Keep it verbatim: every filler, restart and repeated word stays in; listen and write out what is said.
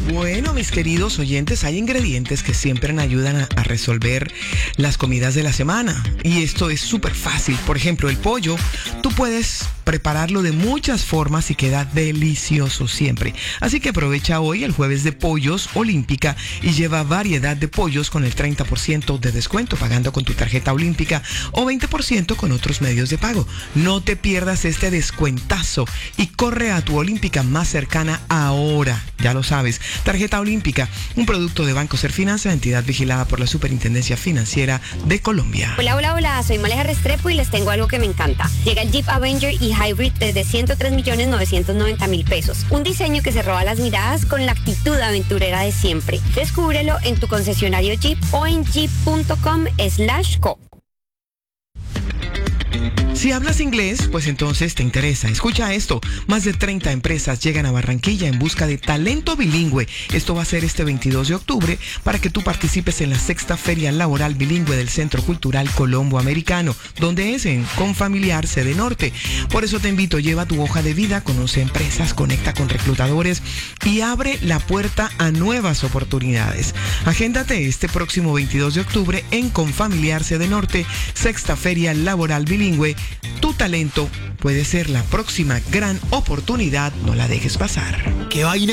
Bueno, mis queridos oyentes, hay ingredientes que siempre ayudan a, a resolver las comidas de la semana. Y esto es súper fácil. Por ejemplo, el pollo, tú puedes prepararlo de muchas formas y queda delicioso siempre. Así que aprovecha hoy el jueves de pollos Olímpica y lleva variedad de pollos con el treinta por ciento de descuento pagando con tu tarjeta Olímpica o veinte por ciento con otros medios de pago. No te pierdas este descuentazo y corre a tu Olímpica más cercana ahora. Ya lo sabes. Tarjeta Olímpica, un producto de Banco Serfinanza, entidad vigilada por la Superintendencia Financiera de Colombia. Hola, hola, hola, soy Maleja Restrepo y les tengo algo que me encanta. Llega el Jeep Avenger y Hybrid desde ciento tres millones novecientos noventa mil pesos. Un diseño que se roba las miradas con la actitud aventurera de siempre. Descúbrelo en tu concesionario Jeep o en jeep punto com slash co. Si hablas inglés, pues entonces te interesa. Escucha esto. Más de treinta empresas llegan a Barranquilla en busca de talento bilingüe. Esto va a ser este veintidós de octubre para que tú participes en la sexta Feria Laboral Bilingüe del Centro Cultural Colombo Americano, donde es en Confamiliar Sede Norte. Por eso te invito, lleva tu hoja de vida, conoce empresas, conecta con reclutadores y abre la puerta a nuevas oportunidades. Agéndate este próximo veintidós de octubre en Confamiliar Sede Norte, sexta Feria Laboral Bilingüe. Tu talento puede ser la próxima gran oportunidad, no la dejes pasar. ¿Qué vaina?